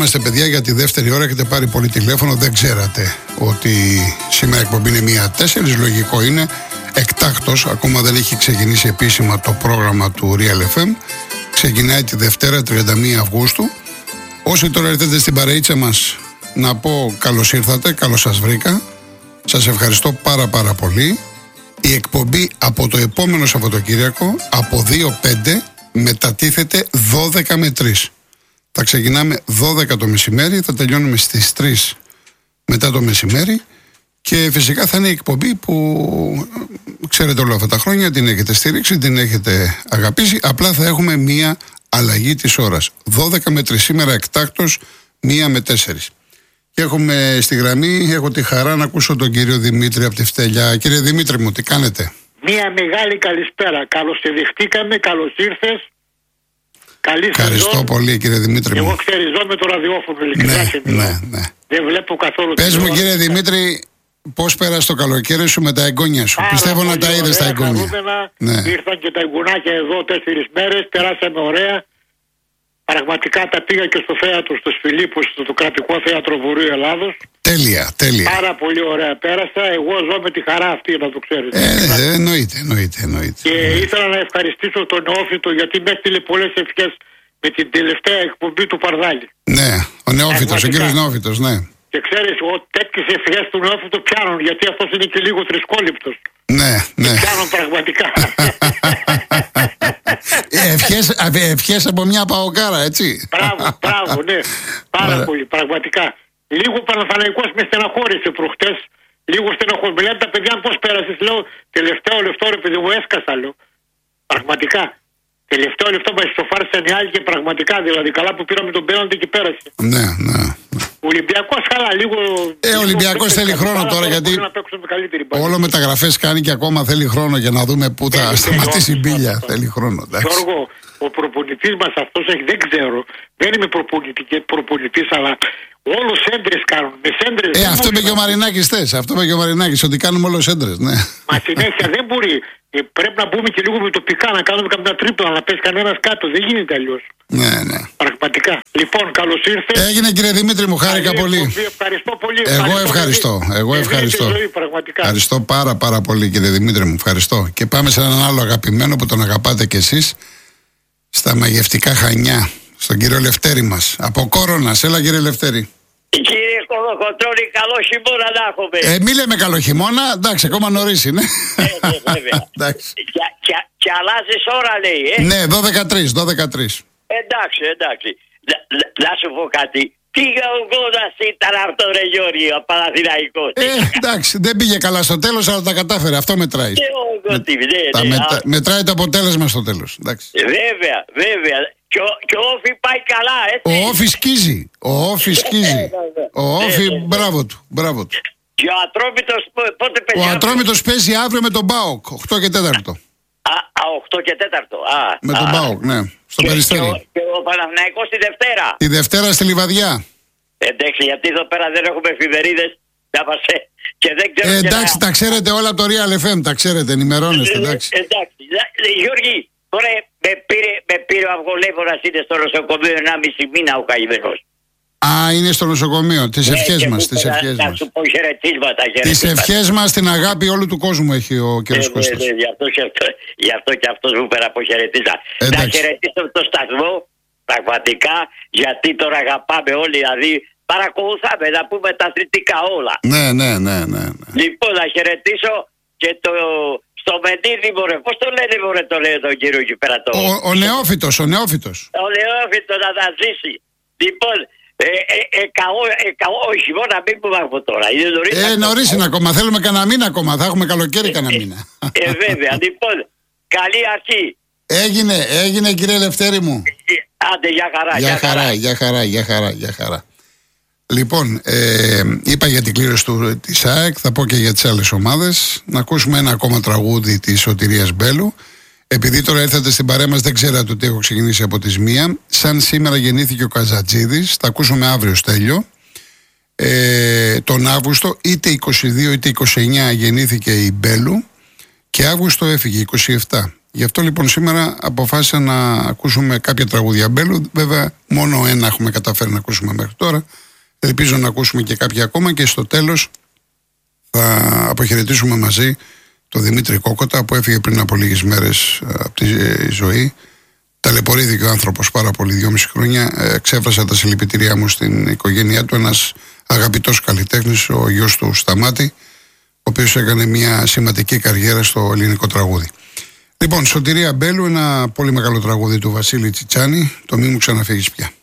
Χαιρόμαστε, παιδιά, για τη δεύτερη ώρα. Έχετε πάρει πολύ τηλέφωνο. Δεν ξέρατε ότι σήμερα η εκπομπή είναι 1-4. Λογικό είναι. Εκτάκτος, ακόμα δεν έχει ξεκινήσει επίσημα το πρόγραμμα του Real FM. Ξεκινάει τη Δευτέρα, 31 Αυγούστου. Όσοι τώρα έρθετε στην παρεΐτσα μας, να πω καλώς ήρθατε, καλώς σας βρήκα. Σας ευχαριστώ πάρα πολύ. Η εκπομπή από το επόμενο Σαββατοκύριακο, από 2-5, μετατίθεται 12 με 3. Θα ξεκινάμε 12 το μεσημέρι, θα τελειώνουμε στις 3 μετά το μεσημέρι και φυσικά θα είναι η εκπομπή που ξέρετε όλα αυτά τα χρόνια, την έχετε στηρίξει, την έχετε αγαπήσει, απλά θα έχουμε μία αλλαγή της ώρας. 12 με 3 σήμερα εκτάκτος, 1 με 4. Και έχουμε στη γραμμή, έχω τη χαρά να ακούσω τον κύριο Δημήτρη από τη Φτελιά. Κύριε Δημήτρη μου, τι κάνετε? Μία μεγάλη καλησπέρα. Καλώς σε δεχτήκαμε, καλώς ήρθες. Ευχαριστώ πολύ, κύριε Δημήτρη μου. Εγώ ξεριζώ με το ραδιόφωνο, ειλικρινά. Ναι. Δεν βλέπω καθόλου. Πες μου, κύριε Δημήτρη, πώς πέρασε το καλοκαίρι σου με τα εγγόνια σου? Πιστεύω να τα είδες τα εγγόνια. Ναι. Ήρθαν και τα εγγονάκια εδώ 4 μέρες, περάσαμε ωραία. Πραγματικά τα πήγα και στο θέατρο, στους Φιλίππους, στο κρατικό θέατρο Βορείου Ελλάδος. Τέλεια. Πάρα πολύ ωραία πέρασα. Εγώ ζω με τη χαρά αυτή, να το ξέρεις. Εννοείται. Και ήθελα να ευχαριστήσω τον Νεόφυτο, γιατί με έστειλε πολλές ευχές με την τελευταία εκπομπή του Παρδάλη. Ναι, ο Νεόφυτος, ο κύριος Νεόφυτος, ναι. Και ξέρεις, τέτοιες ευχές του Νεόφυτου πιάνουν, γιατί αυτός είναι και λίγο θρησκόληπτος. Ναι. Πιάνουν πραγματικά. Ευχές από μια παοκάρα, έτσι. Μπράβο, ναι. Πάρα πολύ, πραγματικά. Λίγο Παναθηναϊκός με στεναχώρησε προχτές. Λίγο στεναχώρησε. Λένε τα παιδιά πώς πέρασες, λέω. Τελευταίο λεπτό, ρε παιδί μου, έσκασα, λέω. Πραγματικά. Τελευταίο λεπτό μας ισοφάρισαν οι άλλοι και πραγματικά, δηλαδή, καλά που πήραμε τον πέναλτι και πέρασε. Ναι. Ο Ολυμπιακός καλά, λίγο. Ο Ολυμπιακός θέλει χρόνο τώρα, γιατί όλο μεταγραφές κάνει και ακόμα θέλει χρόνο για να δούμε πού θα σταματήσει η μπίλια. Θέλει χρόνο. Γιώργο, ο προπονητής μας αυτός έχει, δεν ξέρω, δεν είμαι προπονητής, αλλά όλους έντρες κάνουν. Αυτό είπε και ο Μαρινάκης θες. Αυτό είπε και ο Μαρινάκης, ότι κάνουμε όλους έντρες. Ναι. Μα συνέχεια δεν μπορεί. Πρέπει να μπούμε και λίγο με τοπικά, να κάνουμε κάποια τρίπλα, να πέσει κανένας κάτω. Δεν γίνεται αλλιώς. Ναι. Πραγματικά. Λοιπόν, καλώς ήρθες. Έγινε, κύριε Δημήτρη μου, χάρηκα πολύ. Ευχαριστώ πολύ. Εγώ ευχαριστώ. Ευχαριστώ πάρα πολύ, κύριε Δημήτρη μου. Ευχαριστώ. Και πάμε σε έναν άλλο αγαπημένο που τον αγαπάτε κι εσείς. Στα μαγευτικά Χανιά. Στον κύριο Λευτέρη μας. Από Κόρονας. Έλα, κύριε Λευτέρη. Κύριε Κολοκοτρώνη, καλό χειμώνα να έχουμε. Μη λέμε καλό χειμώνα, εντάξει, ακόμα νωρίς είναι. Βέβαια. Και αλλάζεις ώρα, λέει. Ναι, 12-3. Εντάξει. Να σου πω κάτι. Τι γαουγόνας ήταν αυτό, ρε Γιώργη, ο Παναθηναϊκός. Εντάξει, δεν πήγε καλά στο τέλος, αλλά τα κατάφερε. Αυτό μετράει. Μετράει το αποτέλεσμα στο τέλος. Βέβαια. Και ο Όφη πάει καλά, έτσι. Ο Όφη σκίζει. Ο Όφη, μπράβο του. Και ο Ατρόμητος πότε παίζει? Ο Ατρόμητος παίζει αύριο με τον ΠΑΟΚ, 8 και 4. 8 και 4. Με τον ΠΑΟΚ, ναι. Στο Περιστέρι. Και ο Παναθηναϊκός τη Δευτέρα. Τη Δευτέρα στη Λιβαδιά. Εντάξει, γιατί εδώ πέρα δεν έχουμε εφημερίδες. Και δεν ξέρω. Εντάξει, τα ξέρετε όλα από το Real FM, τα ξέρετε, ενημερώνεστε. Εντάξει. Γιώργη, τώρα με πήρε ο αυγολέφωνας, είναι στο νοσοκομείο 1,5 μήνα ο καημένος. Είναι στο νοσοκομείο. Τις ευχές μας. Να σου πω χαιρετίσματα. Τις ευχές μας, την αγάπη όλου του κόσμου έχει ο κ. Κώστας. Γι' αυτό και αυτός μου πέρα από χαιρετίσα. Να χαιρετήσω το σταθμό, πραγματικά, γιατί τον αγαπάμε όλοι, δηλαδή παρακολουθάμε, να πούμε τα αθλητικά όλα. Ναι. Λοιπόν, να χαιρετήσω και στο Μενίδη, μωρέ. Πώς το λένε, μωρέ, τον κύριο εκεί πέρα. Ο Νεόφυτος. Ο Νεόφυτος να τα ζήσει. Λοιπόν, όχι μόνο να μην πούμε από τώρα. Νωρίς είναι ακόμα. Θέλουμε κανένα μήνα ακόμα. Θα έχουμε καλοκαίρι κανένα μήνα. Βέβαια. Λοιπόν, καλή αρχή. Έγινε, κύριε Λευτέρη μου. Άντε, Για χαρά. Λοιπόν, είπα για την κλήρωση της ΑΕΚ, θα πω και για τις άλλες ομάδες. Να ακούσουμε ένα ακόμα τραγούδι της Σωτηρίας Μπέλου. Επειδή τώρα ήρθατε στην παρέα μας, δεν ξέρατε ότι έχω ξεκινήσει από τις 1. Σαν σήμερα γεννήθηκε ο Καζατζίδης, θα ακούσουμε αύριο Στέλιο. Τον Αύγουστο, είτε 22 είτε 29 γεννήθηκε η Μπέλου και Αύγουστο έφυγε, 27. Γι' αυτό λοιπόν σήμερα αποφάσισα να ακούσουμε κάποια τραγούδια Μπέλου. Βέβαια, μόνο ένα έχουμε καταφέρει να ακούσουμε μέχρι τώρα. Ελπίζω να ακούσουμε και κάποια ακόμα και στο τέλος θα αποχαιρετήσουμε μαζί τον Δημήτρη Κόκοτα που έφυγε πριν από λίγες μέρες από τη ζωή. Ταλαιπωρήθηκε ο άνθρωπος πάρα πολύ, 2,5 χρόνια. Εξέφρασα τα συλληπιτήριά μου στην οικογένειά του. Ένας αγαπητός καλλιτέχνης, ο γιος του Σταμάτη, ο οποίος έκανε μια σημαντική καριέρα στο ελληνικό τραγούδι. Λοιπόν, Σωτηρία Μπέλου, ένα πολύ μεγάλο τραγούδι του Βασίλη Τσιτσάνη, το «Μη μου ξαναφύγεις πια».